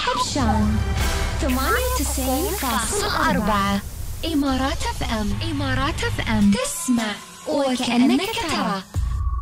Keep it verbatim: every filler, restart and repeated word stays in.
حبشان ثمانية وتسعين فاصلة أربعة إمارات اف ام. إمارات اف ام تسمع وكأنك ترى.